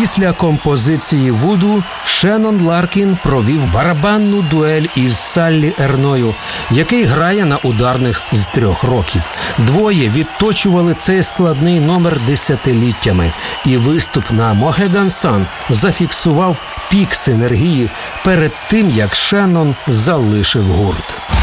Після композиції «Вуду» Шеннон Ларкін провів барабанну дуель із Саллі Ерною, який грає на ударних з 3 років. Двоє відточували цей складний номер десятиліттями, і виступ на «Mohegan Sun» зафіксував пік синергії перед тим, як Шеннон залишив гурт.